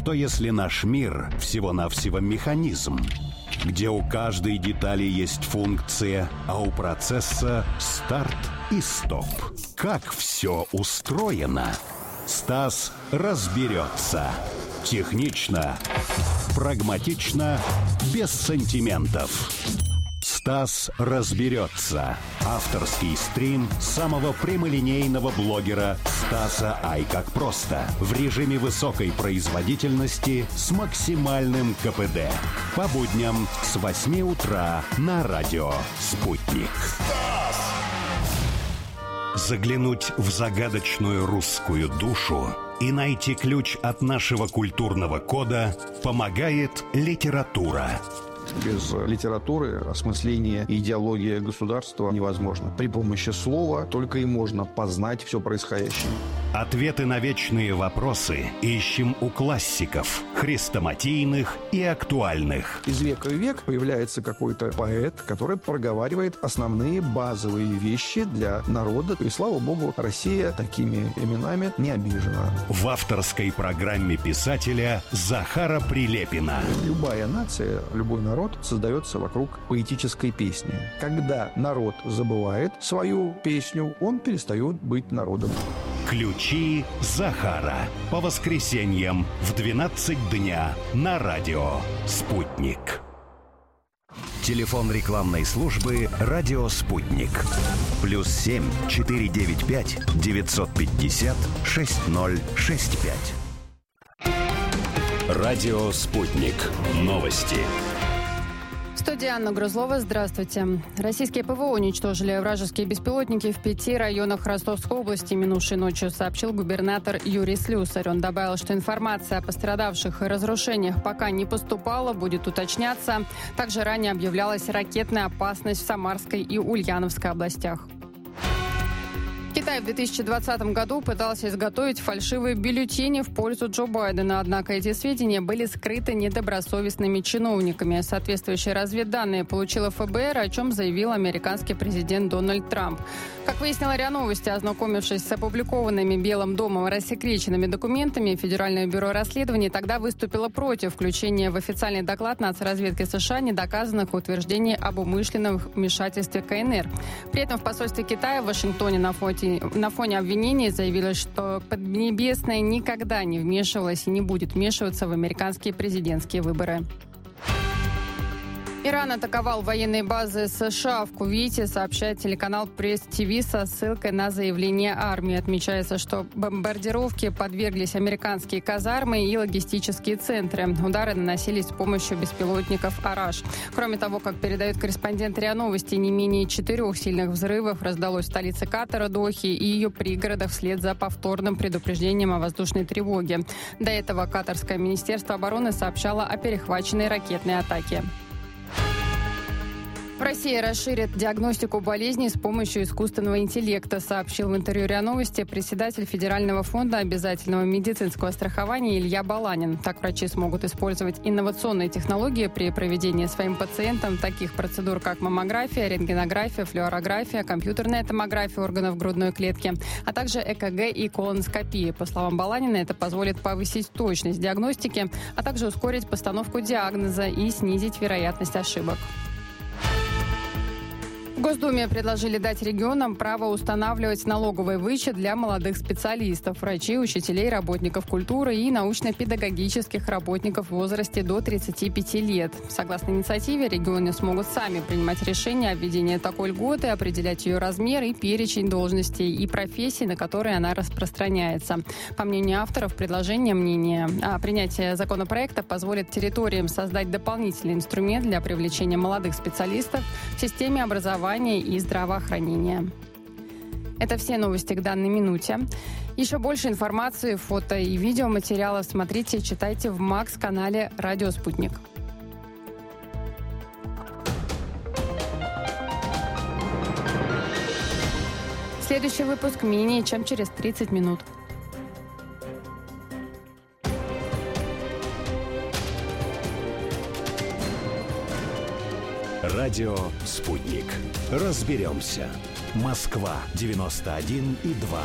Что если наш мир всего-навсего механизм, где у каждой детали есть функция, а у процесса старт и стоп? Как все устроено? Стас разберется. Технично, прагматично, без сантиментов. Стас разберется. Авторский стрим самого прямолинейного блогера Стаса Ай как просто. В режиме высокой производительности с максимальным КПД. По будням с 8 утра на радио «Спутник». Заглянуть в загадочную русскую душу и найти ключ от нашего культурного кода помогает литература. Без литературы осмысление и идеология государства невозможно. При помощи слова только и можно познать все происходящее. Ответы на вечные вопросы ищем у классиков, хрестоматийных и актуальных. Из века в век появляется какой-то поэт, который проговаривает основные базовые вещи для народа. И, слава богу, Россия такими именами не обижена. В авторской программе писателя Захара Прилепина. Любая нация, любой народ создается вокруг поэтической песни. Когда народ забывает свою песню, он перестает быть народом. Ключи Захара. По воскресеньям в 12 дня на радио «Спутник». Телефон рекламной службы «Радио Спутник». +7 495 950 6065. Радио «Спутник». Новости. В студии Анна Грузлова. Здравствуйте. Российские ПВО уничтожили вражеские беспилотники в 5 районах Ростовской области минувшей ночью, сообщил губернатор Юрий Слюсарь. Он добавил, что информация о пострадавших и разрушениях пока не поступала, будет уточняться. Также ранее объявлялась ракетная опасность в Самарской и Ульяновской областях. Китай в 2020 году пытался изготовить фальшивые бюллетени в пользу Джо Байдена, однако эти сведения были скрыты недобросовестными чиновниками. Соответствующие разведданные получила ФБР, о чем заявил американский президент Дональд Трамп. Как выяснила РИА Новости, ознакомившись с опубликованными Белым домом рассекреченными документами, Федеральное бюро расследований тогда выступило против включения в официальный доклад нацразведки США недоказанных утверждений об умышленном вмешательстве КНР. При этом в посольстве Китая в Вашингтоне на фоне обвинений заявилось, что Поднебесная никогда не вмешивалась и не будет вмешиваться в американские президентские выборы. Иран атаковал военные базы США в Кувейте, сообщает телеканал Пресс-ТВ со ссылкой на заявление армии. Отмечается, что бомбардировке подверглись американские казармы и логистические центры. Удары наносились с помощью беспилотников «Араш». Кроме того, как передает корреспондент РИА Новости, не менее 4 сильных взрывов раздалось в столице Катара, Дохе и ее пригородах вслед за повторным предупреждением о воздушной тревоге. До этого Катарское министерство обороны сообщало о перехваченной ракетной атаке. В России расширят диагностику болезней с помощью искусственного интеллекта, сообщил в интервью РИА Новости председатель Федерального фонда обязательного медицинского страхования Илья Баланин. Так врачи смогут использовать инновационные технологии при проведении своим пациентам таких процедур, как маммография, рентгенография, флюорография, компьютерная томография органов грудной клетки, а также ЭКГ и колоноскопия. По словам Баланина, это позволит повысить точность диагностики, а также ускорить постановку диагноза и снизить вероятность ошибок. В Госдуме предложили дать регионам право устанавливать налоговый вычет для молодых специалистов, врачей, учителей, работников культуры и научно-педагогических работников в возрасте до 35 лет. Согласно инициативе, регионы смогут сами принимать решение о введении такой льготы, определять ее размер и перечень должностей и профессий, на которые она распространяется. По мнению авторов предложения, принятие законопроекта позволит территориям создать дополнительный инструмент для привлечения молодых специалистов в системе образования и здравоохранения. Это все новости к данной минуте. Еще больше информации, фото и видеоматериалов смотрите, читайте в МАКС-канале «Радио Спутник». Следующий выпуск менее чем через 30 минут. Радио «Спутник». Разберемся. Москва 91,2.